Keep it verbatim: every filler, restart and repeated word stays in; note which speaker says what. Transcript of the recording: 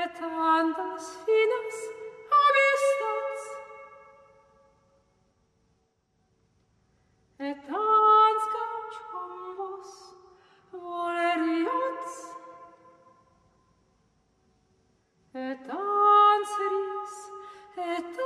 Speaker 1: et andas finas avistats, et ans gauch hombos voleriats, et ans ris, et